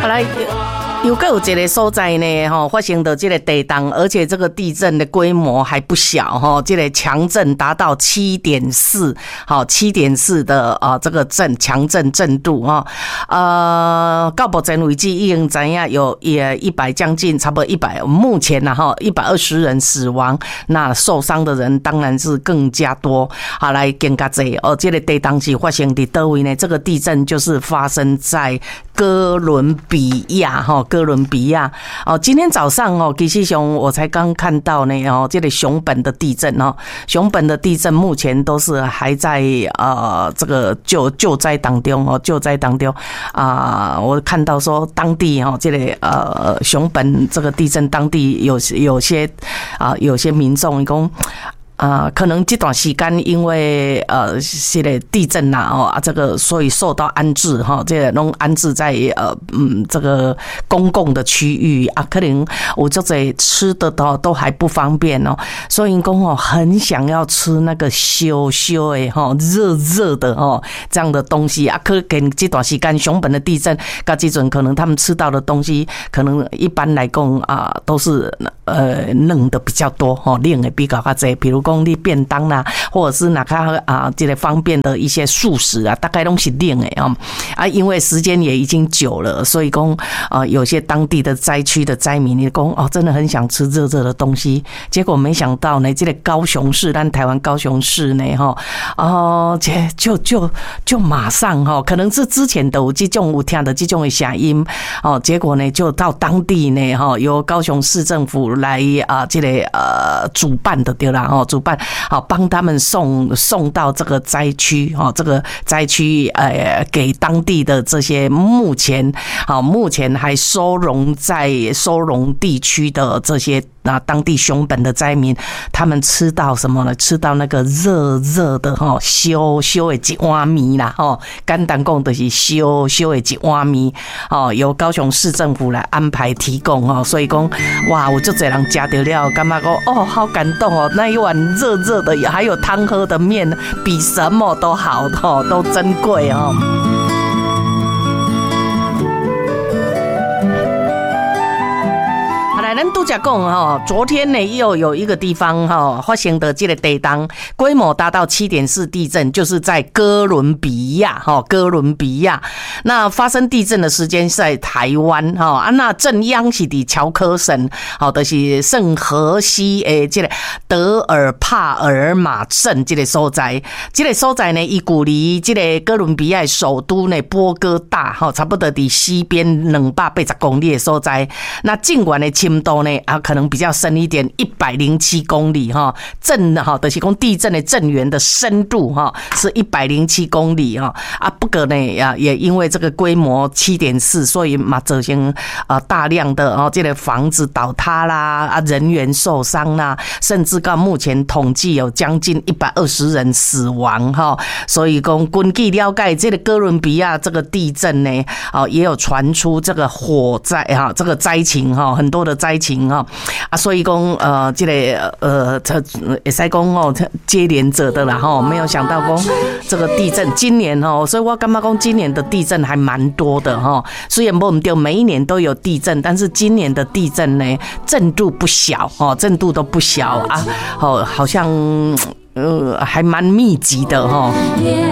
后来有一个所在呢，发生的这个地震，而且这个地震的规模还不小，这个强震达到 7.4， 7.4 的这个强震震度到目前为止已经知道有100将近差不多100，目前120人死亡，那受伤的人当然是更加多。好，来更加多这个地震是发生在哪里呢？这个地震就是发生在哥伦比亚今天早上其实上我才刚看到呢这个熊本的地震熊本的地震目前都是还在这个救灾当中我看到说当地这个熊本这个地震当地有些民众讲可能这段时间因为这个地震这个所以受到安置这个都安置在这个公共的区域可能有这些吃的都还不方便所以说很想要吃那个烧的热的这样的东西可能这段时间熊本的地震到这阵可能他们吃到的东西可能一般来讲都是冷的比较多冷的比较多，比如讲你便当啦，或者是哪个这个方便的一些素食大概都是冷的因为时间也已经久了，所以讲有些当地的灾区的灾民你讲真的很想吃热热的东西，结果没想到呢，这个高雄市，咱台湾高雄市呢就马上可能是之前都有这种有听到这种的声音结果呢就到当地呢由高雄市政府来这个主办的对啦主办帮他们送到这个灾区这个灾区给当地的这些目前还收容地区的这些当地熊本的灾民，他们吃到什么呢？吃到那个热热的烧的一碗面啦简单讲就是烧的一碗面由高雄市政府来安排提供所以讲哇，我就这样吃到了，感觉说好感动那一碗热热的还有汤喝的面比什么都好都珍贵咱都在讲昨天呢又有一个地方发生的这个地震规模达到 7.4 地震，就是在哥伦比亚那发生地震的时间是在台湾那震央是在乔科省就是圣荷西的这个德尔帕尔马镇这个所在呢它距离这个哥伦比亚首都呢波哥大差不多在西边280公里的所在，那尽管的深度呢可能比较深一点107公里震就是说地震的震源的深度是107公里不过呢也因为这个规模 7.4 所以嘛造成大量的这个房子倒塌啦人员受伤啦，甚至到目前统计有将近120人死亡所以说根据了解这个哥伦比亚这个地震呢也有传出这个火灾这个灾情很多的灾情所以说这个也可以说接连者的啦没有想到说这个地震今年所以我感觉说今年的地震还蛮多的虽然不对每一年都有地震，但是今年的地震呢震度不小震度都不小好像还蛮密集的